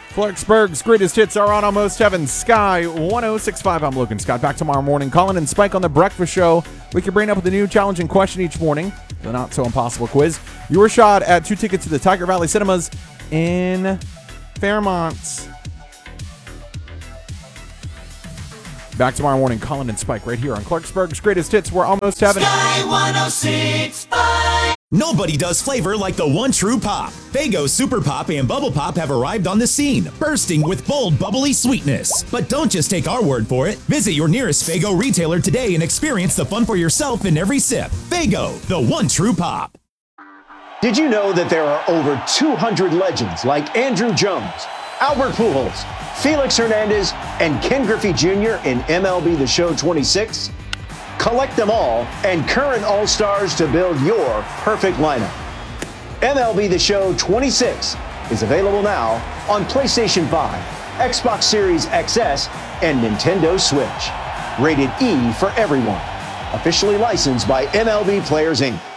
Clarksburg's greatest hits are on Almost Heaven, Sky 1065. I'm Logan Scott. Back tomorrow morning. Colin and Spike on The Breakfast Show. We can bring up with a new challenging question each morning. The Not So Impossible quiz. Your shot at 2 tickets to the Tiger Valley Cinemas in Fairmont. Back tomorrow morning. Colin and Spike right here on Clarksburg's greatest hits. We're Almost Heaven. Sky 106.5. Nobody does flavor like the one true pop. Faygo Super Pop and Bubble Pop have arrived on the scene, bursting with bold, bubbly sweetness. But don't just take our word for it. Visit your nearest Faygo retailer today and experience the fun for yourself in every sip. Faygo, the one true pop. Did you know that there are over 200 legends like Andrew Jones, Albert Pujols, Felix Hernandez, and Ken Griffey Jr. in MLB The Show 26? Collect them all and current All-Stars to build your perfect lineup. MLB The Show 26 is available now on PlayStation 5, Xbox Series XS, and Nintendo Switch. Rated E for everyone. Officially licensed by MLB Players Inc.